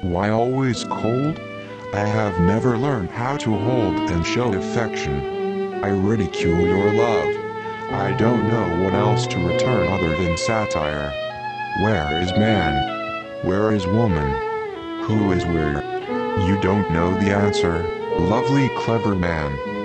Why always cold? I have never learned how to hold and show affection. I ridicule your love. I don't know what else to return other than satire. Where is man? Where is woman? Who is where? You don't know the answer, lovely clever man.